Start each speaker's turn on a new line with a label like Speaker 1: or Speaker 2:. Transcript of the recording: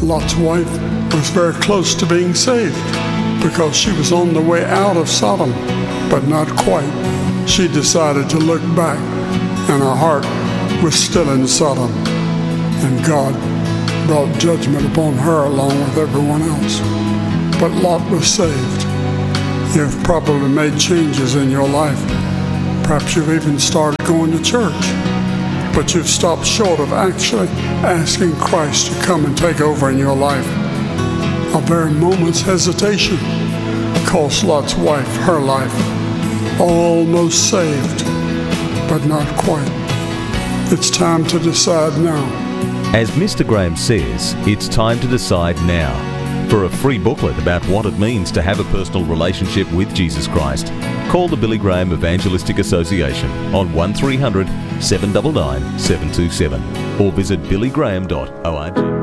Speaker 1: Lot's wife was very close to being saved because she was on the way out of Sodom, but not quite. She decided to look back, and her heart was still in Sodom, and God brought judgment upon her along with everyone else. But Lot was saved. You've probably made changes in your life. Perhaps you've even started going to church, but you've stopped short of actually asking Christ to come and take over in your life. A very moment's hesitation cost Lot's wife her life. Almost saved, but not quite. It's time to decide now.
Speaker 2: As Mr. Graham says, it's time to decide now. For a free booklet about what it means to have a personal relationship with Jesus Christ, call the Billy Graham Evangelistic Association on 1300 799 727 or visit billygraham.org.